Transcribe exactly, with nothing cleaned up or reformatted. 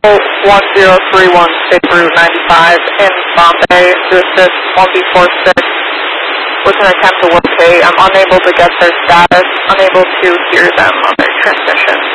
one zero three one State Route ninety-five in Bombay to assist one B four six with an attempt to locate. I'm unable to get their status, unable to hear them on their transmission.